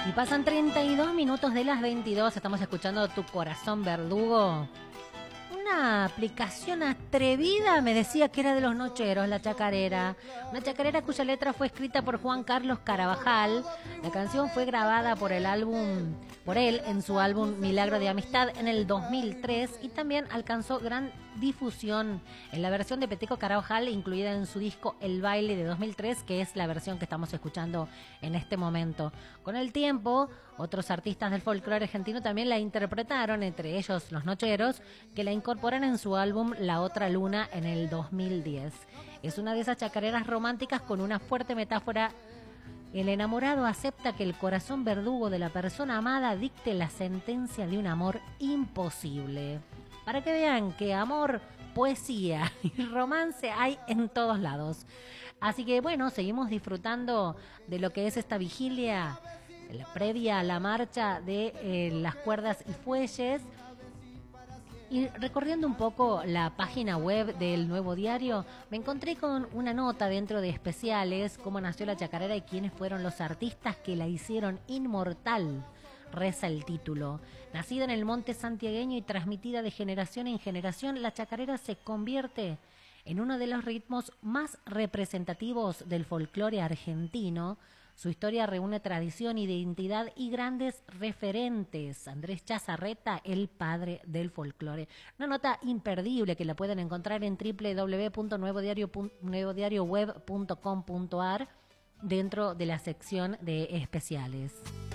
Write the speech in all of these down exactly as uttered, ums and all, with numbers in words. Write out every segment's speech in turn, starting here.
Y pasan treinta y dos minutos de las veintidós. Estamos escuchando Tu Corazón Verdugo. Una aplicación atrevida me decía que era de los Nocheros, La Chacarera. Una chacarera cuya letra fue escrita por Juan Carlos Carabajal. La canción fue grabada por el álbum, por él en su álbum Milagro de Amistad en el dos mil tres y también alcanzó gran difusión en la versión de Peteco Carabajal incluida en su disco El Baile de dos mil tres, que es la versión que estamos escuchando en este momento. Con el tiempo, otros artistas del folclore argentino también la interpretaron, entre ellos Los Nocheros, que la incorporan en su álbum La Otra Luna en el dos mil diez. Es una de esas chacareras románticas con una fuerte metáfora. El enamorado acepta que el corazón verdugo de la persona amada dicte la sentencia de un amor imposible. Para que vean que amor, poesía y romance hay en todos lados. Así que bueno, seguimos disfrutando de lo que es esta vigilia, la previa a la marcha de eh, las cuerdas y fuelles. Y recorriendo un poco la página web del Nuevo Diario, me encontré con una nota dentro de especiales, cómo nació la chacarera y quiénes fueron los artistas que la hicieron inmortal. Reza el título. Nacida en el monte santiagueño y transmitida de generación en generación, la chacarera se convierte en uno de los ritmos más representativos del folclore argentino. Su historia reúne tradición, identidad y grandes referentes. Andrés Chazarreta, el padre del folclore. Una nota imperdible que la pueden encontrar en doble u doble u doble u punto nuevo diario web punto com punto a r dentro de la sección de especiales.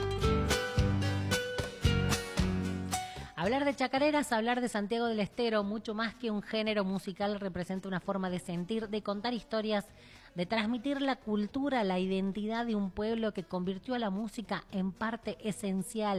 Hablar de chacareras, hablar de Santiago del Estero, mucho más que un género musical, representa una forma de sentir, de contar historias, de transmitir la cultura, la identidad de un pueblo que convirtió a la música en parte esencial